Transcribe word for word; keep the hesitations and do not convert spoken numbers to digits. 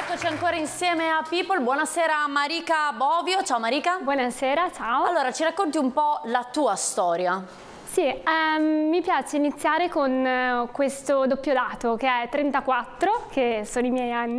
eccoci ancora insieme a People. Buonasera Marica Bovio. Ciao Marica. Buonasera, ciao. Allora, ci racconti un po' la tua storia? Sì, ehm, mi piace iniziare con eh, questo doppio dato che è trentaquattro, che sono i miei anni,